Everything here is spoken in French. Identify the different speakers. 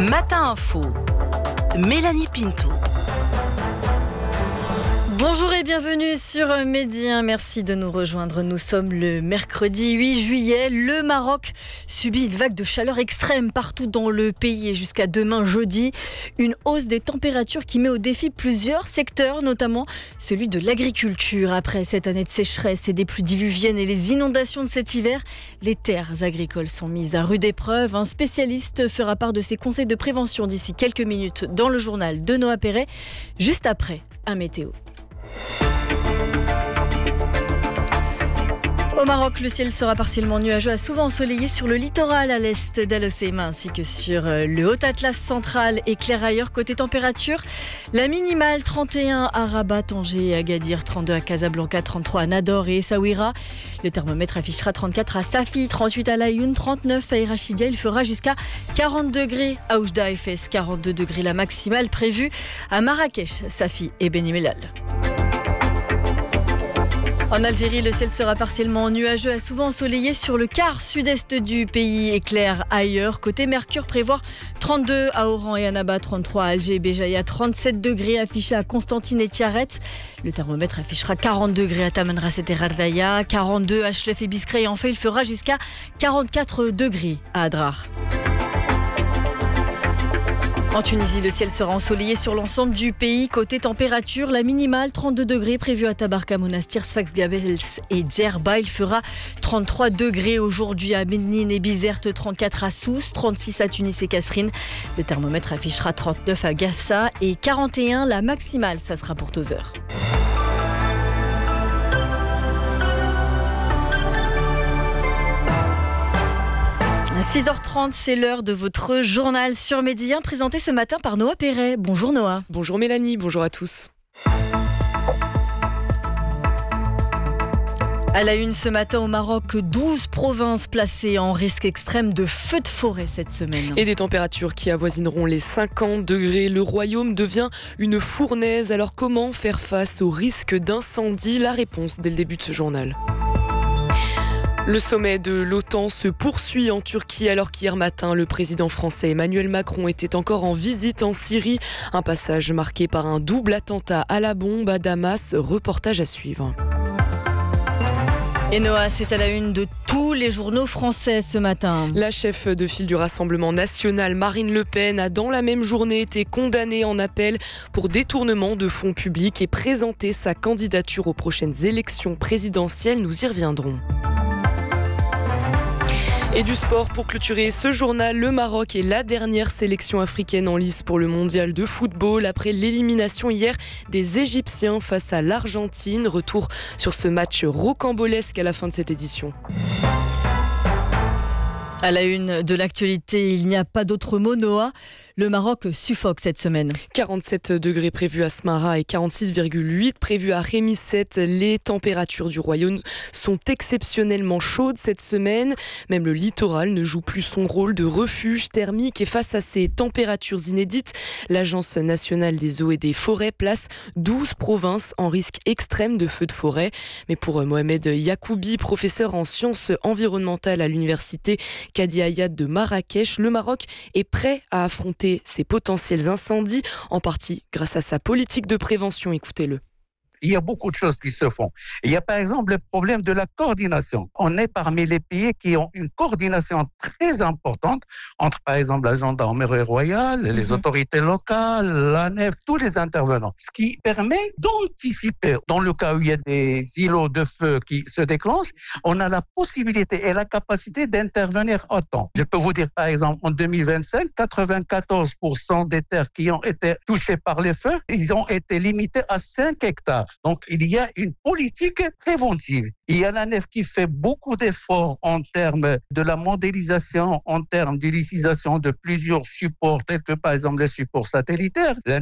Speaker 1: Matin Info, Mélanie Pinto.
Speaker 2: Bonjour et bienvenue sur Midi 1. Merci de nous rejoindre. Nous sommes le mercredi 8 juillet. Le Maroc subit une vague de chaleur extrême partout dans le pays et jusqu'à demain jeudi. Une hausse des températures qui met au défi plusieurs secteurs, notamment celui de l'agriculture. Après cette année de sécheresse et des pluies diluviennes et les inondations de cet hiver, les terres agricoles sont mises à rude épreuve. Un spécialiste fera part de ses conseils de prévention d'ici quelques minutes dans le journal de Noah Perret, juste après un météo. Au Maroc, le ciel sera partiellement nuageux à souvent ensoleillé sur le littoral à l'est d'Al Hoceima ainsi que sur le Haut Atlas central et clair ailleurs. Côté température, la minimale 31 à Rabat, Tanger et Agadir, 32 à Casablanca, 33 à Nador et Essaouira. Le thermomètre affichera 34 à Safi, 38 à Laayoune, 39 à Irachidia. Il fera jusqu'à 40 degrés à Oujda et Fès, 42 degrés la maximale prévue à Marrakech, Safi et Beni Mellal. En Algérie, le ciel sera partiellement nuageux à souvent ensoleillé sur le quart sud-est du pays et clair ailleurs. Côté Mercure, prévoir 32 à Oran et Annaba, 33 à Alger et Béjaïa, 37 degrés affichés à Constantine et Tiaret. Le thermomètre affichera 40 degrés à Tamanrasset et Rardaya, 42 à Chlef et Biskra et enfin il fera jusqu'à 44 degrés à Adrar. En Tunisie, le ciel sera ensoleillé sur l'ensemble du pays. Côté température, la minimale 32 degrés prévue à Tabarka, Monastir, Sfax, Gabels et Djerba. Il fera 33 degrés aujourd'hui à Ménine et Bizerte, 34 à Sousse, 36 à Tunis et Kasserine. Le thermomètre affichera 39 à Gafsa et 41 la maximale. Ça sera pour Tozeur. 6h30, c'est l'heure de votre journal sur Midi 1, présenté ce matin par Noah Perret. Bonjour Noah.
Speaker 3: Bonjour Mélanie, bonjour à tous.
Speaker 2: À la une ce matin au Maroc, 12 provinces placées en risque extrême de feux de forêt cette semaine.
Speaker 3: Et des températures qui avoisineront les 50 degrés. Le royaume devient une fournaise. Alors comment faire face au risque d'incendie ? La réponse dès le début de ce journal. Le sommet de l'OTAN se poursuit en Turquie alors qu'hier matin, le président français Emmanuel Macron était encore en visite en Syrie. Un passage marqué par un double attentat à la bombe à Damas. Reportage à suivre.
Speaker 2: Et Noah, c'est à la une de tous les journaux français ce matin.
Speaker 3: La chef de file du Rassemblement national, Marine Le Pen, a dans la même journée été condamnée en appel pour détournement de fonds publics et présenté sa candidature aux prochaines élections présidentielles. Nous y reviendrons. Et du sport pour clôturer ce journal, le Maroc est la dernière sélection africaine en lice pour le mondial de football après l'élimination hier des Égyptiens face à l'Argentine. Retour sur ce match rocambolesque à la fin de cette édition.
Speaker 2: À la une de l'actualité, il n'y a pas d'autre mot, Noah. Le Maroc suffoque cette semaine.
Speaker 3: 47 degrés prévus à Smara et 46,8 prévus à Rémisset. Les températures du royaume sont exceptionnellement chaudes cette semaine. Même le littoral ne joue plus son rôle de refuge thermique. Et face à ces températures inédites, l'Agence nationale des eaux et des forêts place 12 provinces en risque extrême de feux de forêt. Mais pour Mohamed Yacoubi, professeur en sciences environnementales à l'université Kadi Hayat de Marrakech, le Maroc est prêt à affronter ces potentiels incendies, en partie grâce à sa politique de prévention. Écoutez-le.
Speaker 4: Il y a beaucoup de choses qui se font. Il y a par exemple le problème de la coordination. On est parmi les pays qui ont une coordination très importante entre par exemple la gendarmerie royale, les autorités locales, la nef, tous les intervenants. Ce qui permet d'anticiper. Dans le cas où il y a des îlots de feu qui se déclenchent, on a la possibilité et la capacité d'intervenir à temps. Je peux vous dire par exemple en 2025, 94% des terres qui ont été touchées par les feux, ils ont été limités à 5 hectares. Donc, il y a une politique préventive. Il y a la nef qui fait beaucoup d'efforts en termes de la modélisation, en termes d'utilisation de plusieurs supports, tels que par exemple les supports satellitaires. La